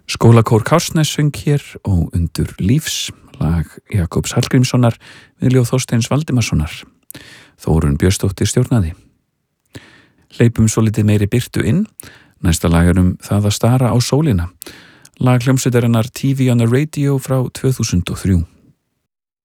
Skólakór Kársnes söng hér og Undur lífs, lag Jakobs Hallgrímssonar við ljóð Þorsteins Valdimarssonar. Þórunn Björnsdóttir stjórnaði. Hleypum svolítið meiri birtu inn, næsta lag það að stara á sólina. Lag hljómsveitarinnar TV on the Radio frá 2003.